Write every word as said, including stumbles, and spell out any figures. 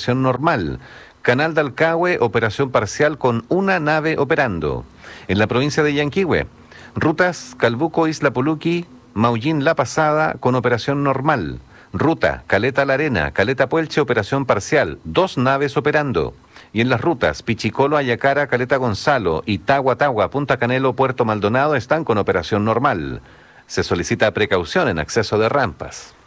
operación normal. Canal de Alcagüe, operación parcial con una nave operando. En la provincia de Yanquihue, rutas Calbuco, Isla Puluqui, Maullín La Pasada con operación normal. Ruta Caleta La Arena, Caleta Puelche, operación parcial, dos naves operando. Y en las rutas Pichicolo, Ayacara, Caleta Gonzalo y Tagua Tagua, Punta Canelo, Puerto Maldonado están con operación normal. Se solicita precaución en acceso de rampas.